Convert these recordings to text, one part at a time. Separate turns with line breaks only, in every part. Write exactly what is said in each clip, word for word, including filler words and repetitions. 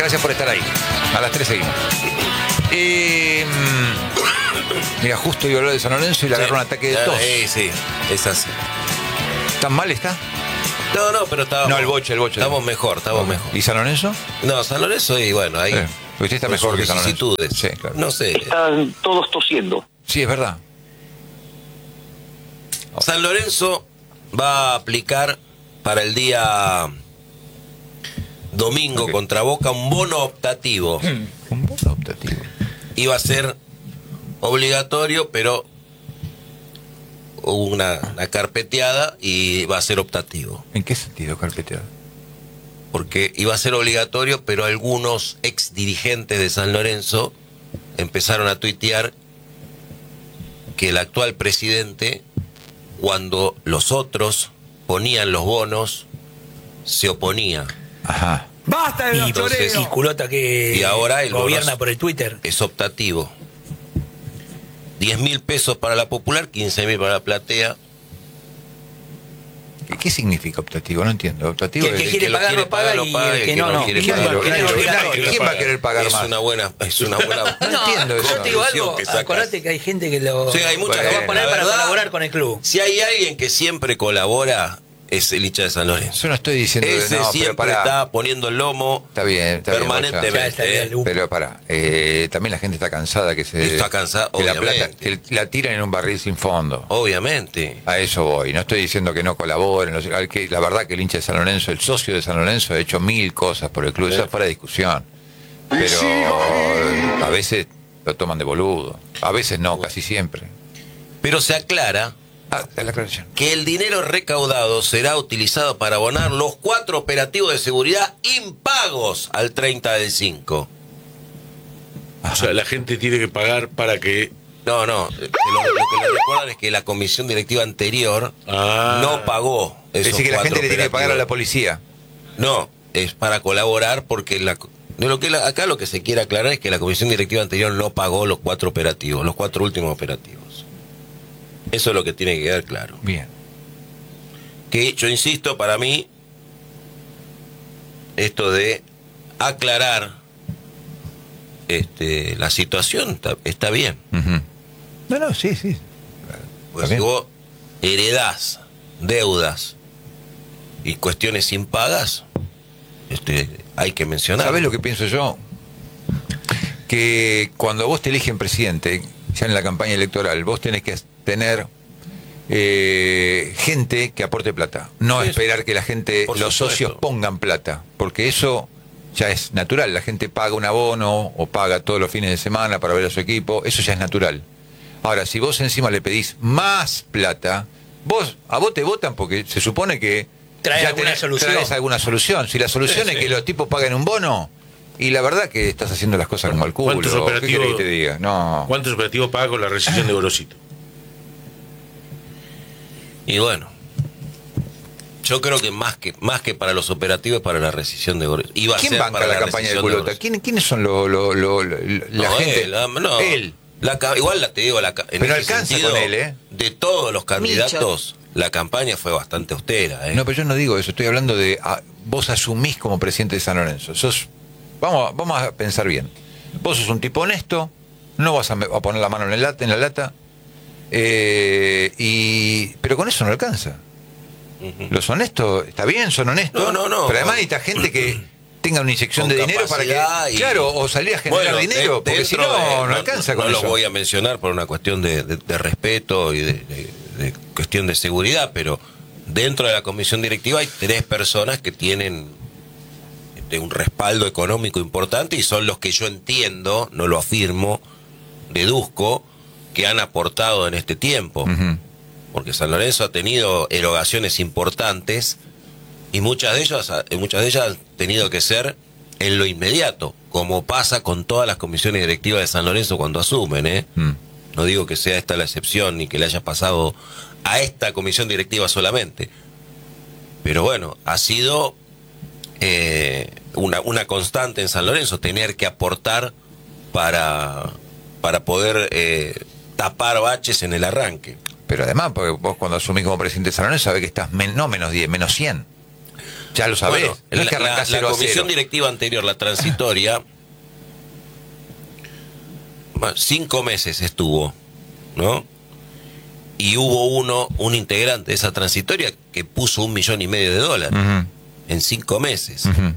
Gracias por estar ahí. A las tres seguimos. Eh, mira, justo iba a hablar de San Lorenzo y le
Sí.
agarró un ataque de tos.
Eh, sí, es así.
¿Tan mal está?
No, no, pero estábamos...
No, el boche, el boche.
Estamos mejor, estamos mejor.
¿Y San Lorenzo?
No, San Lorenzo, y bueno, ahí...
Eh, usted está mejor que San Lorenzo.
vicisitudes.
Sí, claro.
No sé.
Están todos tosiendo.
Sí, es verdad.
San Lorenzo va a aplicar para el día domingo
Ok.
contra Boca un bono optativo.
Un bono optativo.
Iba a ser obligatorio, pero hubo una, una carpeteada y va a ser optativo.
¿En qué sentido carpeteado?
Porque iba a ser obligatorio, pero algunos ex dirigentes de San Lorenzo empezaron a tuitear que el actual presidente, cuando los otros ponían los bonos, se oponía.
Ajá.
¡Basta de
Y
los
entonces-
choreos! Y culota que
Y ahora el
gobierna
bono-
por el Twitter.
Es optativo. diez mil pesos para la popular, quince mil para la platea.
¿Qué, qué significa optativo? No entiendo. Optativo
Que el que
es-
quiere
lo
pagar
quiere
no paga
pagar,
y
no paga,
el que no, no.
quiere
¿Quién
pagar,
va-
no
quién es
quiere
obligatorio?
¿Quién va a querer pagar
es
más?
una buena, es una buena.
No entiendo eso.
Yo te digo
conclusión
algo,
que sacas.
acordate que hay gente que lo,
Sí, hay mucha
lo va
gente.
a poner
La
para
verdad,
colaborar con el club.
Si hay alguien que siempre colabora, es el hincha de San Lorenzo.
Yo no estoy diciendo que
Ese
no, pero
siempre
pará.
está poniendo el lomo
Está bien, está bien,
permanentemente.
Ya está bien,
¿eh?
Lu.
Pero para, eh, también la gente está cansada que se
Está cansada,
que la plata
obviamente.
que la tiran en un barril sin fondo.
Obviamente.
A eso voy. No estoy diciendo que no colaboren. no sé, al que, la verdad que el hincha de San Lorenzo, el socio de San Lorenzo, ha hecho mil cosas por el club. Eso es fuera de discusión. Pero a veces lo toman de boludo. A veces no, casi siempre.
Pero se aclara
Ah, la aclaración.
que el dinero recaudado será utilizado para abonar los cuatro operativos de seguridad impagos al treinta del cinco.
O sea, la gente tiene que pagar para que...
No, no, eh, lo, lo que le recuerdan es que la comisión directiva anterior
Ah.
no pagó
Es
esos
decir, que la
cuatro
gente le tiene que pagar a la
operativos.
policía.
No, es para colaborar porque la, de lo que la- acá lo que se quiere aclarar es que la comisión directiva anterior no pagó los cuatro operativos, los cuatro últimos operativos. Eso es lo que tiene que quedar claro.
Bien.
Que yo insisto, para mí, esto de aclarar este, la situación está, está bien.
Ujú. No, no, sí, sí.
Pues
Está
si
bien.
vos heredás deudas y cuestiones impagas, este, hay que mencionar.
¿Sabés lo que pienso yo? Que cuando vos te eligen presidente, ya en la campaña electoral, vos tenés que tener eh, gente que aporte plata. No
Sí,
esperar que la gente,
por
los
supuesto.
socios pongan plata. Porque eso ya es natural. La gente paga un abono o paga todos los fines de semana para ver a su equipo. Eso ya es natural. Ahora, si vos encima le pedís más plata, vos a vos te votan porque se supone que
Trae
ya
alguna
tenés-
solución.
traes alguna solución. Si la solución
Sí,
es
sí.
que los tipos paguen un bono, y la verdad que estás haciendo las cosas como el culo.
¿Cuántos
¿Qué
operativos-
querés que te diga? No.
¿Cuántos operativos paga con la rescisión de Gorosito?
Y bueno, yo creo que más que más que para los operativos es para la rescisión de Gorosito. Iba a
¿Quién
ser
banca
para
la, campaña de
rescisión
culota?
Gorosito.
¿Quién- ¿Quiénes son los lo, lo- lo- la
No,
gente?
él, ah, no.
Él.
La ca- igual la te digo, la, ca- en
Pero
ese
alcanza
sentido,
con él, ¿eh?
de todos los candidatos, la campaña fue bastante austera. ¿eh?
No, pero yo no digo eso. Estoy hablando de ah, vos asumís como presidente de San Lorenzo. Sos, vamos, vamos a pensar bien. Vos sos un tipo honesto, no vas a, me- a poner la mano en, el lata, en la lata, eh, y pero con eso no alcanza.
Ujú.
Los honestos, está bien, son honestos.
No, no, no.
Pero además necesita gente que tenga una inyección
Con
de dinero para
capacidad
que.
y-
Claro, o salir a generar
Bueno,
dinero,
de-
porque si
dentro
no,
de-
no alcanza con
no
eso.
los voy a mencionar por una cuestión de, de- de respeto y de, de- de cuestión de seguridad, pero dentro de la comisión directiva hay tres personas que tienen de un respaldo económico importante y son los que yo entiendo, no lo afirmo, deduzco, que han aportado en este tiempo.
Ujú.
Porque San Lorenzo ha tenido erogaciones importantes y muchas de ellas, muchas de ellas han tenido que ser en lo inmediato, como pasa con todas las comisiones directivas de San Lorenzo cuando asumen, ¿eh?
Mm.
No digo que sea esta la excepción ni que le haya pasado a esta comisión directiva solamente. Pero bueno, ha sido eh, una, una constante en San Lorenzo, tener que aportar para, para poder eh, tapar baches en el arranque.
Pero además, porque vos cuando asumís como presidente de San Lorenzo sabés que estás men- no menos diez, menos cien. Ya lo sabés.
Bueno,
no es que
la, la,
arrancás
la
cero a
comisión
cero.
directiva anterior, la transitoria, bueno, cinco meses estuvo, ¿no? Y hubo uno, un integrante de esa transitoria que puso un millón y medio de dólares
Ujú,
en cinco meses.
ujú.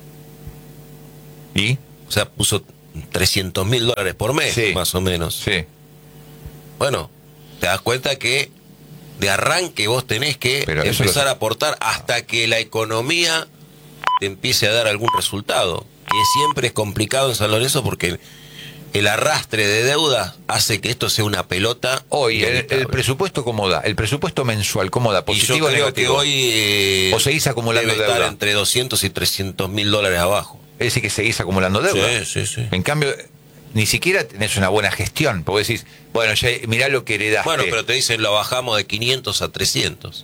¿Y?
O sea, puso trescientos mil dólares por mes,
Sí.
más o menos.
Sí.
Bueno, te das cuenta que de arranque vos tenés que
Pero eso
empezar
lo-
a aportar hasta que la economía te empiece a dar algún resultado, que siempre es complicado en San Lorenzo porque el arrastre de deuda hace que esto sea una pelota.
Hoy, el,
inevitable.
el presupuesto cómo da, el presupuesto mensual cómo da,
Y yo
positivo o
creo que
negativo.
hoy eh,
¿O seguís acumulando
debe estar
deuda?
entre doscientos y trescientos mil dólares abajo.
Es decir, que seguís acumulando deuda.
Sí, sí, sí.
En cambio, ni siquiera tenés una buena gestión, porque decís, bueno, ya mirá lo que heredaste.
Bueno, pero te dicen lo bajamos de quinientos a trescientos.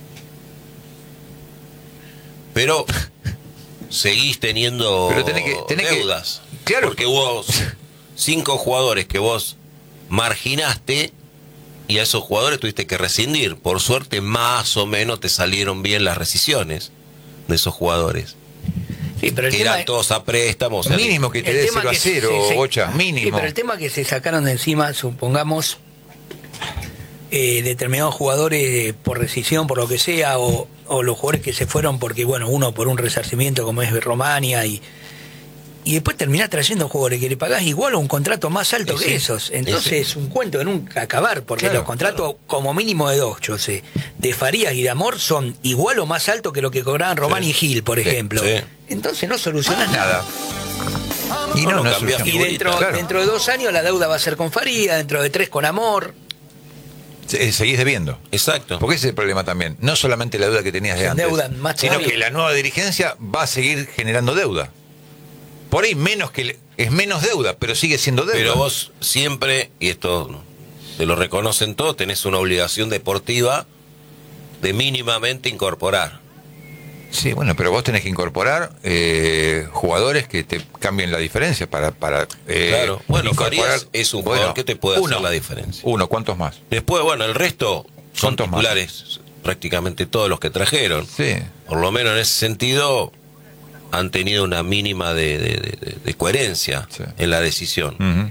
Pero seguís teniendo
Pero tenés que- tenés que-
deudas.
claro.
Porque hubo cinco jugadores que vos marginaste y a esos jugadores tuviste que rescindir. Por suerte, más o menos te salieron bien las rescisiones de esos jugadores.
Sí, pero el
Que
tema
eran todos a préstamos. o sea,
Mínimo que te
el
dé
tema
cero a
que
cero,
se- se-
Bocha,
Sí,
mínimo.
pero el tema que se sacaron de encima, supongamos, eh, determinados jugadores eh, por rescisión, por lo que sea, o, o los jugadores que se fueron porque, bueno, uno por un resarcimiento como es Romania y y después terminás trayendo jugadores que le pagás igual o un contrato más alto
Ese,
que esos. Entonces
ese.
es un cuento de nunca acabar, porque
Claro,
los contratos como mínimo de dos, yo sé, de Farías y de Amor son igual o más altos que lo que cobraban Román
Sí.
y Gil, por
Sí,
ejemplo.
sí.
Entonces no solucionás nada.
Nada. Y no,
No,
no,
no
es
cambiás
solución.
Y dentro,
Claro.
dentro de dos años la deuda va a ser con Faría, dentro de tres con Amor.
Se- Seguís debiendo.
Exacto.
Porque ese es el problema también. No solamente la deuda que tenías de
Se
antes,
endeudan más
sino
todavía.
que la nueva dirigencia va a seguir generando deuda. Por ahí menos que le- es menos deuda, pero sigue siendo deuda.
Pero vos siempre, y esto te lo reconocen todos, tenés una obligación deportiva de mínimamente incorporar.
Sí, bueno, pero vos tenés que incorporar eh, jugadores que te cambien la diferencia para... para eh,
Claro. Bueno,
incorporar-
Farías es un jugador que te puede hacer la diferencia.
Uno, ¿cuántos más?
Después, bueno, el resto son
¿Cuántos más?
titulares, prácticamente todos los que trajeron.
Sí.
Por lo menos en ese sentido han tenido una mínima de, de- de- de coherencia
Sí.
en la decisión.
Ujú.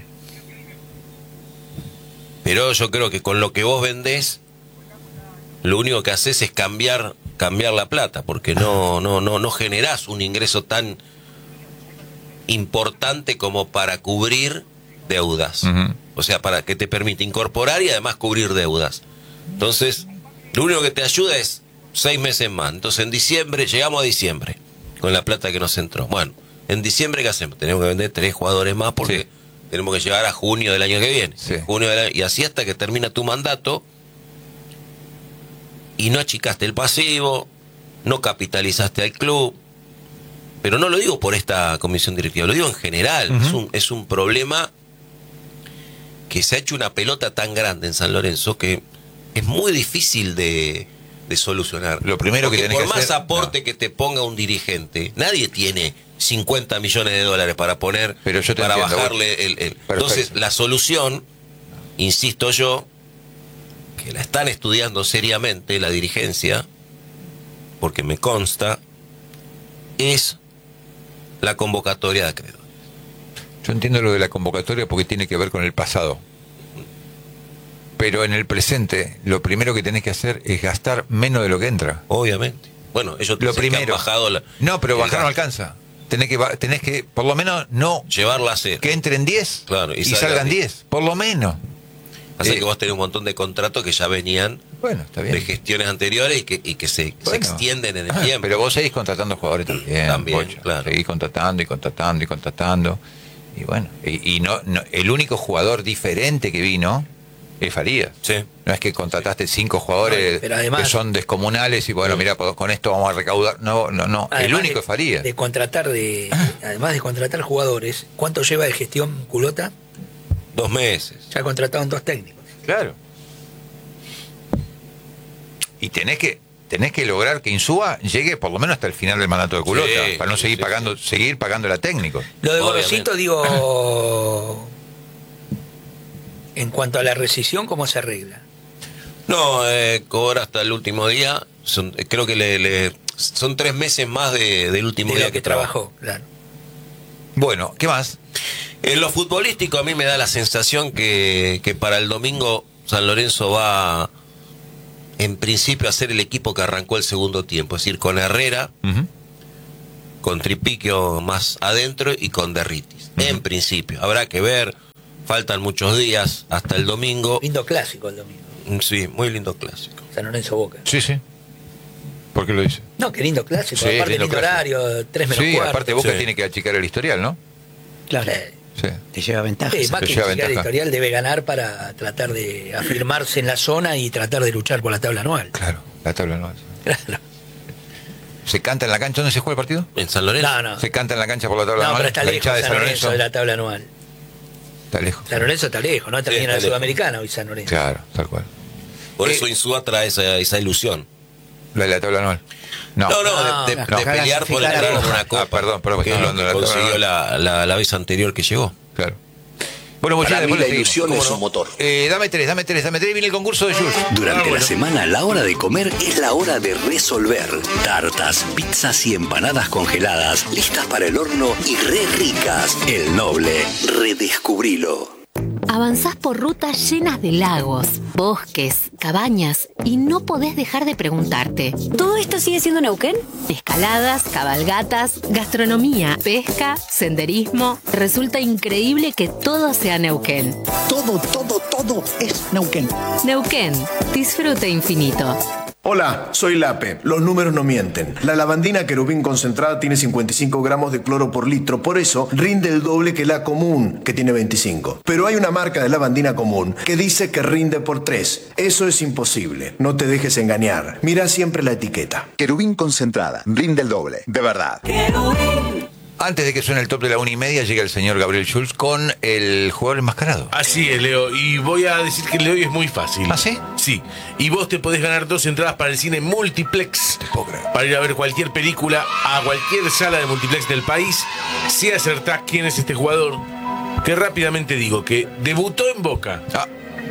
Pero yo creo que con lo que vos vendés, lo único que haces es cambiar cambiar la plata, porque no no no no generás un ingreso tan importante como para cubrir deudas.
Ujú.
O sea, para que te permite incorporar y además cubrir deudas. Entonces, lo único que te ayuda es seis meses más. Entonces, en diciembre, llegamos a diciembre, con la plata que nos entró. Bueno, en diciembre, ¿qué hacemos? Tenemos que vender tres jugadores más porque
Sí.
tenemos que llegar a junio del año que viene.
Sí.
Junio del año- y así hasta que termina tu mandato y no achicaste el pasivo, no capitalizaste al club. Pero no lo digo por esta comisión directiva, lo digo en general.
Ujú.
es, un, es un problema que se ha hecho una pelota tan grande en San Lorenzo que es muy difícil de, de solucionar.
Lo primero que
Porque
tenés
por
que
más
hacer-
aporte
no.
que te ponga un dirigente, nadie tiene cincuenta millones de dólares para poner,
Pero yo te
para
entiendo,
bajarle el, el-
Perfecto.
Entonces, la solución, insisto yo, que la están estudiando seriamente la dirigencia, porque me consta, es la convocatoria de acreedores.
Yo entiendo lo de la convocatoria porque tiene que ver con el pasado. Pero en el presente, lo primero que tenés que hacer es gastar menos de lo que entra.
Obviamente. Bueno, ellos
Lo
dicen que
primero.
han bajado la,
No, pero
el
bajar no
gasto.
alcanza. Tenés que, ba- tenés que, por lo menos, no
Llevarla a cero.
que entren diez
Claro, y
y,
salgan
salgan
diez.
diez, por lo menos.
Así
Eh,
que vos tenés un montón de contratos que ya venían
Bueno, está bien.
de gestiones anteriores y que, y que se, se
Bueno.
extienden en el
Ah,
tiempo.
Pero vos seguís contratando jugadores también.
También,
Pocho.
claro.
Seguís contratando y contratando y contratando. Y bueno, y, y no, no, el único jugador diferente que vino es Farías.
Sí.
No es que contrataste cinco jugadores
No, pero además-
que son descomunales y bueno,
Sí.
mira, pues, con esto vamos a recaudar. No, no, no. el
Además
único
de-
es Farías.
De contratar de, además de contratar jugadores, ¿cuánto lleva de gestión Culota?
Dos meses.
Ya contrataron dos técnicos.
Claro. Y tenés que tenés que lograr que Insúa llegue por lo menos hasta el final del mandato de Culota,
Sí,
para no
sí,
seguir
sí,
pagando, seguir pagándole a técnicos.
Lo de
Obviamente.
Gorosito, digo, en cuanto a la rescisión, ¿cómo se arregla?
No, eh, cobra hasta el último día, son, creo que le, le- son tres meses más de- del último
De
día
lo
que,
que trabajó, claro.
Bueno, ¿qué más?
En lo futbolístico a mí me da la sensación que, que para el domingo San Lorenzo va en principio a ser el equipo que arrancó el segundo tiempo, es decir, con Herrera,
Ujú.
con Tripiquio más adentro y con Derritis. Uh-huh. En principio, habrá que ver, faltan muchos días hasta el domingo.
Lindo clásico el domingo.
Sí, muy lindo clásico.
San Lorenzo Boca.
Sí, sí. ¿Por qué lo dice?
No, qué lindo clásico.
Sí,
aparte,
lindo
lindo
clásico.
horario, tres menos
Sí,
cuarto.
aparte Boca
Sí.
tiene que achicar el historial, ¿no?
Claro,
Eh,
Sí.
te lleva ventaja.
Sí, más
Te
que
lleva
llegar
ventaja.
editorial debe ganar para tratar de afirmarse en la zona y tratar de luchar por la tabla anual.
Claro, la tabla no.
Claro.
¿Se canta en la cancha? ¿Dónde se juega el partido?
En San Lorenzo.
No, no.
¿Se canta en la cancha por la tabla
No,
anual?
pero está
La
lejos
hinchada de
San Lorenzo de la tabla anual.
Está lejos.
San Lorenzo está lejos, ¿no? También
Sí,
en la
está lejos.
Sudamericana hoy San Lorenzo.
Claro, tal cual.
Por
Eh,
eso Insúa trae esa, esa ilusión.
La de la tabla anual. No.
No, no,
No,
de, de-
no.
de pelear por
Clasificar
entrar
a
en
Copa.
una copa.
Ah, perdón, perdón,
que
estamos hablando de la tabla
consiguió
anual.
la, la, la vez anterior que llegó.
Claro. Bueno,
Para
muchachos,
mí
después
la
le seguimos.
ilusión es
¿Cómo
un motor.
Eh, dame tres, dame tres, dame tres. Viene el concurso de Jules.
Durante la semana, la hora de comer es la hora de resolver. Tartas, pizzas y empanadas congeladas, listas para el horno y re ricas. El Noble, redescubrilo.
Avanzás por rutas llenas de lagos, bosques, cabañas y no podés dejar de preguntarte.
¿Todo esto sigue siendo Neuquén?
Escaladas, cabalgatas, gastronomía, pesca, senderismo. Resulta increíble que todo sea Neuquén.
Todo, todo, todo es Neuquén.
Neuquén, disfrute infinito.
Hola, soy Lape. Los números no mienten. La lavandina querubín concentrada tiene cincuenta y cinco gramos de cloro por litro, por eso rinde el doble que la común, que tiene veinticinco. Pero hay una marca de lavandina común que dice que rinde por tres. Eso es imposible. No te dejes engañar. Mira siempre la etiqueta.
Querubín concentrada, rinde el doble, de verdad.
Antes de que suene el top de la una y media, llega el señor Gabriel Schulz con el jugador enmascarado.
Así es, Leo. Y voy a decir que el de hoy es muy fácil.
¿Ah, sí?
Sí. Y vos te podés ganar dos entradas para el cine Multiplex.
puedo creer.
Para ir a ver cualquier película a cualquier sala de Multiplex del país. Si acertás quién es este jugador, que rápidamente digo que debutó en Boca.
Ah,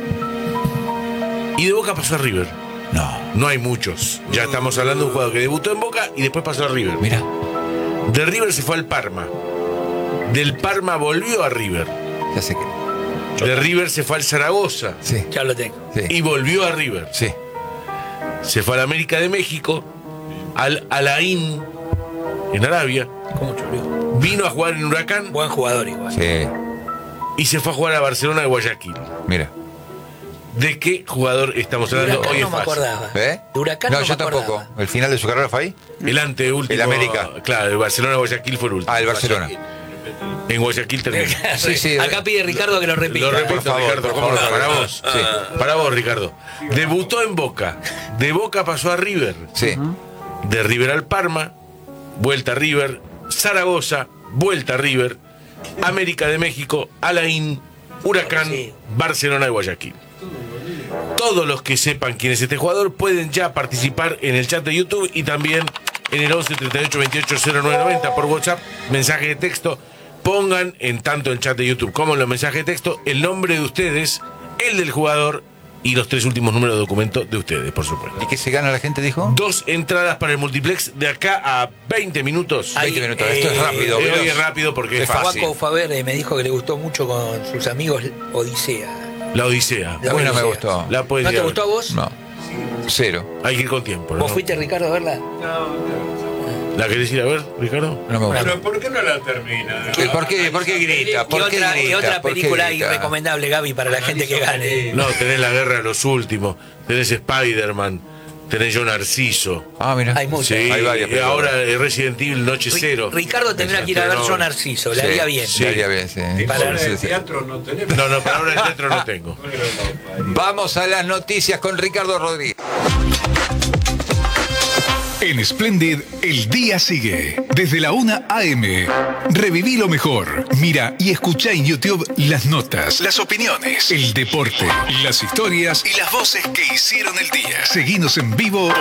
Y de Boca pasó a River.
no.
No hay muchos. Ya estamos hablando de un jugador que debutó en Boca y después pasó a River.
Mira.
De River se fue al Parma. Del Parma volvió a River.
Ya sé que.
De River se fue al Zaragoza.
Sí.
Ya lo tengo.
Sí.
Y volvió a River.
Sí.
Se fue a la América de México, al Alain, en Arabia.
¿Cómo chorreó?
Vino a jugar en Huracán
Buen jugador igual.
Sí.
y se fue a jugar a Barcelona de Guayaquil.
Mira.
¿De qué jugador estamos hablando?
Huracán
Hoy
no
es
me
fácil.
acordaba.
¿Eh?
De Huracán
no,
no
yo
me
tampoco.
acordaba.
¿El final de su carrera fue ahí?
El anteúltimo.
El América.
Claro, el Barcelona de Guayaquil fue el último.
Ah, el Barcelona.
En Guayaquil terminó.
Sí, sí.
Acá pide Ricardo que lo repita.
Lo repito,
Por favor,
Ricardo.
por
¿Cómo
favor,
no? Para
Ricardo.
vos.
Sí.
Para vos, Ricardo. Debutó en Boca. De Boca pasó a River.
Sí.
De River al Parma. Vuelta a River. Zaragoza. Vuelta a River. América de México. Alain. Huracán.
Sí.
Barcelona de Guayaquil. Todos los que sepan quién es este jugador pueden ya participar en el chat de YouTube y también en el once treinta y ocho veintiocho cero nueve noventa por WhatsApp, mensaje de texto. Pongan en tanto el chat de YouTube como en los mensajes de texto el nombre de ustedes, el del jugador y los tres últimos números de documento de ustedes, por supuesto.
¿Y qué se gana la gente, dijo?
Dos entradas para el multiplex de acá a veinte minutos.
Ay,
veinte minutos. Esto es
eh,
rápido.
Hoy
veloz.
es rápido porque es
Es
fácil.
Juaco Faber eh, me dijo que le gustó mucho con sus amigos Odisea.
La Odisea.
La
Bueno, me
Odisea.
gustó.
La puedes
¿No te
ir a ver.
gustó a vos?
No. Cero.
Hay que ir con tiempo. ¿no?
¿Vos fuiste, Ricardo, a verla?
¿La querés ir a ver, Ricardo?
No me gusta.
Pero ¿por qué no la termina?
¿Y ¿Por qué, ¿Por qué grita?
¿Qué
¿Por qué
otra,
grita?
qué otra
¿Por qué
película
grita?
irrecomendable, Gaby, para la gente que gane?
No, tenés La Guerra de los Últimos, tenés Spider-Man, tenés Yo Narciso.
Ah, mira.
Hay muchas.
Sí,
Hay varias
y
películas.
ahora eh, Resident Evil Noche
Ri-
Cero.
Ricardo tendrá que ir a ver
No.
Yo Narciso, le
Sí,
haría bien.
sí, le haría bien, sí.
Para-
Sí, sí.
No, no, para ahora el teatro no tengo.
Vamos a las noticias con Ricardo Rodríguez.
En Splendid, el día sigue. Desde la una a eme. Reviví lo mejor. Mira y escucha en YouTube las notas, las opiniones, el deporte, las historias y las voces que hicieron el día. Seguinos en vivo